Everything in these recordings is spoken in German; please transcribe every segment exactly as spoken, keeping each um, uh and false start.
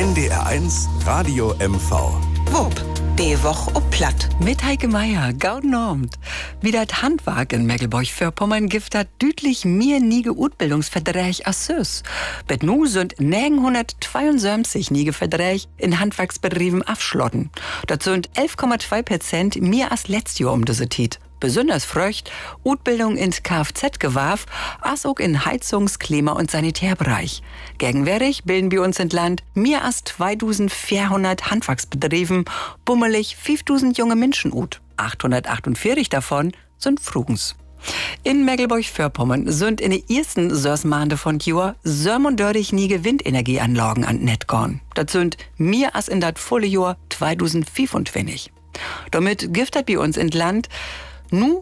N D R eins Radio M V. Wupp, die Woche ob Platt. Mit Heike Meier, gauden Abend. Wie das Handwerk in Mecklenburg-Vorpommern gibt hat dütlich mir niege Utbildungsverträge als Süß. Bet nu sind neunhundertzweiundsiebzig niege Verträge in Handwerksbetrieben abschlotten. Das sind elf Komma zwei Prozent mehr als letztes Jahr um diese Tit. Besonders fröcht Utbildung in Kfz-Gewerb, als auch in Heizungs-, Klima- und Sanitärbereich. Gegenwärtig bilden wir uns in Land mehr als zweitausendvierhundert Handwerksbetrieben, bummelig fünftausend junge Menschen ut. achthundertachtundvierzig davon sind Frugens. In Mecklenburg-Vorpommern sind in den ersten sechs Monaten von Jahr siebenunddreißig niege Windenergieanlagen an Net gorn. Das sind mehr als in das volle Jahr zweitausendfünfundzwanzig. Damit gibt es bei uns in Land nu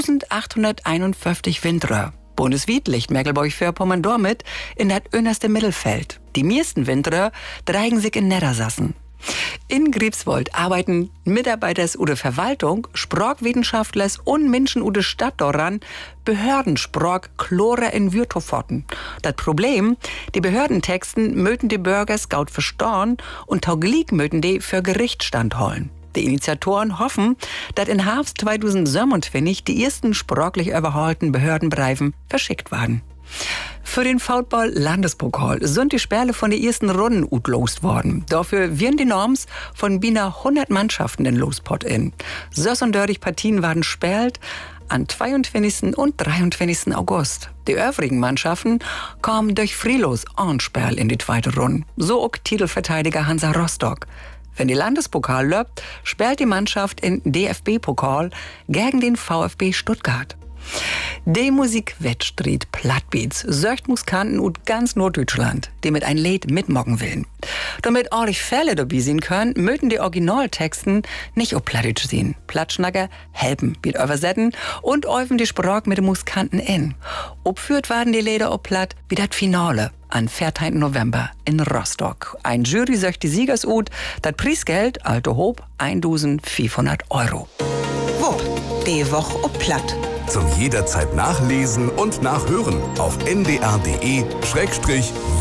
eintausendachthunderteinundfünfzig Windröhr. Bundesweit liegt Mecklenburg-Vorpommern damit in das innerste Mittelfeld. Die meisten Windröhr dreigen sich in Niedersachsen. In Greifswald arbeiten Mitarbeiter der Verwaltung, Sprachwissenschaftlers und Menschen der Stadt daran, Behördensprach Chlore in Würtoforten. Das Problem, die Behördentexten möten die Bürger scout verstauen und tauglich möten die für Gericht standholen. Die Initiatoren hoffen, dass in Herbst zweitausendsiebenundzwanzig die ersten sprachlich überholten Behördenbriefen verschickt werden. Für den Football-Landespokal sind die Sperle von den ersten Runden utlost worden. Dafür werden die Norms von beinahe hundert Mannschaften in Lospot in. sechsunddreißig Partien waren sperlt an zweiundzwanzigsten und dreiundzwanzigsten August. Die übrigen Mannschaften kamen durch Frilos Ansperl in die zweite Runde. So auch Titelverteidiger Hansa Rostock. Wenn die Landespokal läuft, spielt die Mannschaft in D F B-Pokal gegen den VfB Stuttgart. Die Musikwettstreit Plattbeats sorgt Musikanten ut ganz Norddeutschland, die mit ein Lied mitmocken willen. Damit ordentlich Fälle dabei sein können, möchten die Originaltexten nicht auf Plattdeutsch sehen. Plattschnacker helfen, wird übersetzen und öfen die Sprache mit den Musikanten in. Obführt werden die Lieder auf Platt wie das Finale am vierzehnten November in Rostock. Ein Jury sagt die Siegers ut, das Preisgeld, alte Hob, eintausendfünfhundert Euro. Wupp, die Woche ob Platt. Zum jederzeit nachlesen und nachhören auf n d r punkt d e Schrägstrich